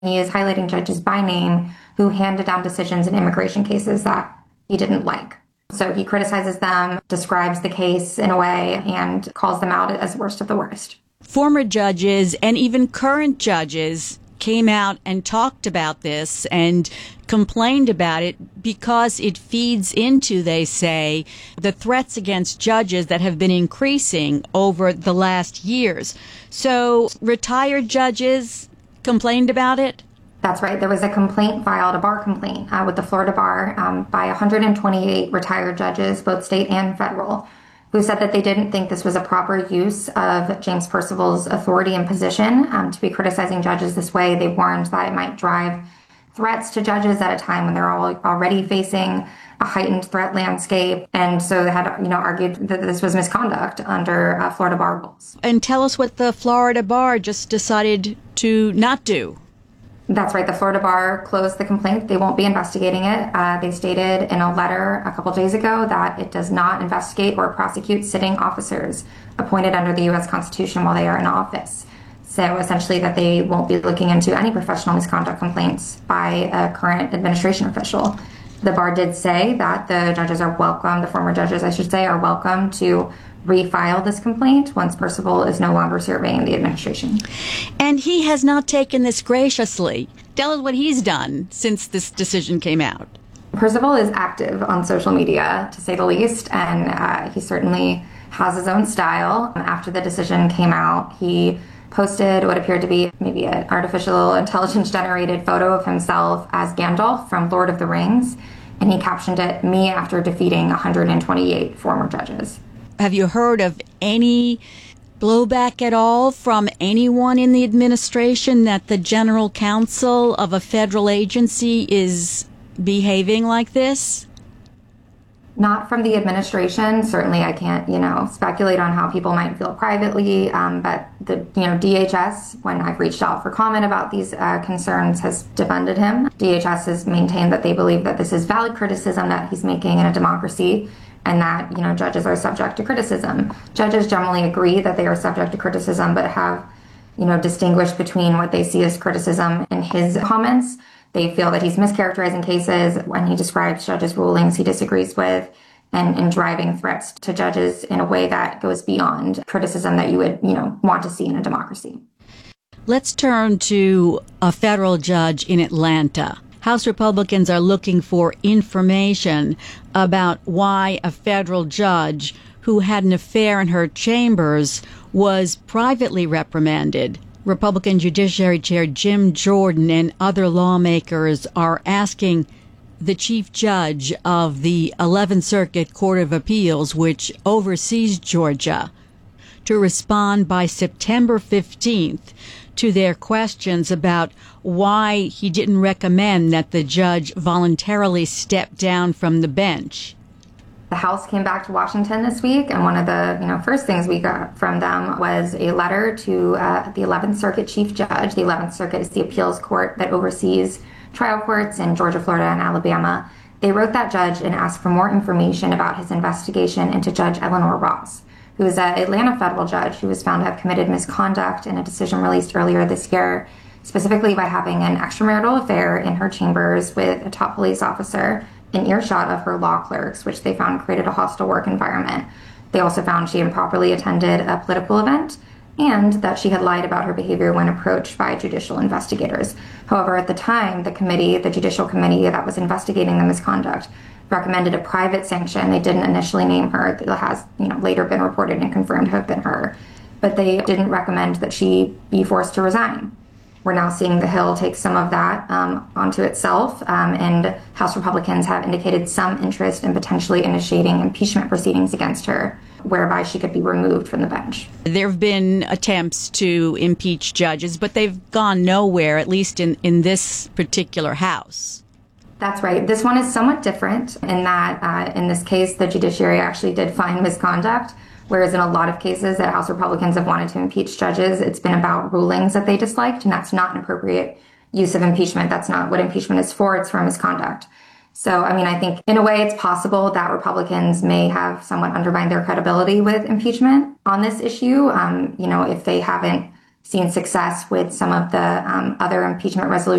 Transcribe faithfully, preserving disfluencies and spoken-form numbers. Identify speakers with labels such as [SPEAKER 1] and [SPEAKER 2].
[SPEAKER 1] He is highlighting judges by name who handed down decisions in immigration cases that he didn't like. So he criticizes them, describes the case in a way, and calls them out as worst of the worst.
[SPEAKER 2] Former judges and even current judges came out and talked about this and complained about it because it feeds into, they say, the threats against judges that have been increasing over the last years. So retired judges complained about it?
[SPEAKER 1] That's right. There was a complaint filed, a bar complaint uh, with the Florida Bar um, by one hundred twenty-eight retired judges, both state and federal, who said that they didn't think this was a proper use of James Percival's authority and position um, to be criticizing judges this way. They warned that it might drive threats to judges at a time when they're all already facing a heightened threat landscape. And so they had, you know, argued that this was misconduct under uh, Florida bar rules.
[SPEAKER 2] And tell us what the Florida Bar just decided to not do.
[SPEAKER 1] That's right. The Florida Bar closed the complaint. They won't be investigating it. Uh, they stated in a letter a couple days ago that it does not investigate or prosecute sitting officers appointed under the U S Constitution while they are in office. So essentially that they won't be looking into any professional misconduct complaints by a current administration official. The Bar did say that the judges are welcome, the former judges, I should say, are welcome to refile this complaint once Percival is no longer serving in the administration.
[SPEAKER 2] And he has not taken this graciously. Tell us what he's done since this decision came out.
[SPEAKER 1] Percival is active on social media, to say the least, and uh, he certainly has his own style. After the decision came out, he posted what appeared to be maybe an artificial intelligence-generated photo of himself as Gandalf from Lord of the Rings, and he captioned it, "Me after defeating one hundred twenty-eight former judges."
[SPEAKER 2] Have you heard of any blowback at all from anyone in the administration that the general counsel of a federal agency is behaving like this?
[SPEAKER 1] Not from the administration. Certainly I can't, you know, speculate on how people might feel privately, um, but the, you know, D H S, when I've reached out for comment about these uh, concerns, has defended him. D H S has maintained that they believe that this is valid criticism that he's making in a democracy, and that, you know, judges are subject to criticism. Judges generally agree that they are subject to criticism, but have, you know, distinguished between what they see as criticism in his comments. They feel that he's mischaracterizing cases when he describes judges' rulings he disagrees with, and, and driving threats to judges in a way that goes beyond criticism that you would, you know, want to see in a democracy.
[SPEAKER 2] Let's turn to a federal judge in Atlanta. House Republicans are looking for information about why a federal judge who had an affair in her chambers was privately reprimanded. Republican Judiciary Chair Jim Jordan and other lawmakers are asking the chief judge of the eleventh Circuit Court of Appeals, which oversees Georgia, to respond by September fifteenth to their questions about why he didn't recommend that the judge voluntarily step down from the bench.
[SPEAKER 1] The House came back to Washington this week, and one of the you know first things we got from them was a letter to uh, the eleventh Circuit Chief Judge. The eleventh Circuit is the appeals court that oversees trial courts in Georgia, Florida, and Alabama. They wrote that judge and asked for more information about his investigation into Judge Eleanor Ross, who is an Atlanta federal judge who was found to have committed misconduct in a decision released earlier this year, specifically by having an extramarital affair in her chambers with a top police officer in earshot of her law clerks, which they found created a hostile work environment. They also found she improperly attended a political event and that she had lied about her behavior when approached by judicial investigators. However, at the time, the committee, the judicial committee that was investigating the misconduct, recommended a private sanction. They didn't initially name her. It has, you know, later been reported and confirmed to have been her. But they didn't recommend that she be forced to resign. We're now seeing the Hill take some of that um, onto itself, um, and House Republicans have indicated some interest in potentially initiating impeachment proceedings against her, whereby she could be removed from the bench.
[SPEAKER 2] There have been attempts to impeach judges, but they've gone nowhere, at least in, in this particular House.
[SPEAKER 1] That's right. This one is somewhat different in that, uh, in this case, the judiciary actually did find misconduct, whereas in a lot of cases that House Republicans have wanted to impeach judges, it's been about rulings that they disliked, and that's not an appropriate use of impeachment. That's not what impeachment is for. It's for misconduct. So, I mean, I think in a way it's possible that Republicans may have somewhat undermined their credibility with impeachment on this issue, um, you know, if they haven't seen success with some of the um, other impeachment resolutions